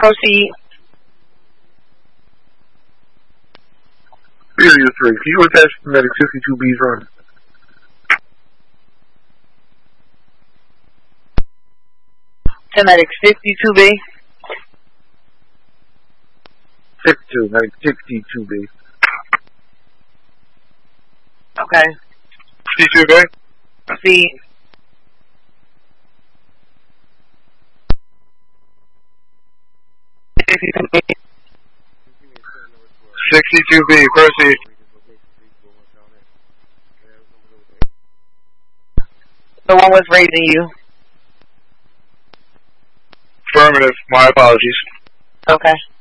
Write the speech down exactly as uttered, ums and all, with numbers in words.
Proceed. Area three. Can you attach the medic sixty-two B's run? Medic fifty-two B. sixty-two, medic sixty-two B. Okay. sixty-two B? Proceed. sixty-two B, proceed. The one was raising you. Affirmative. My apologies. Okay.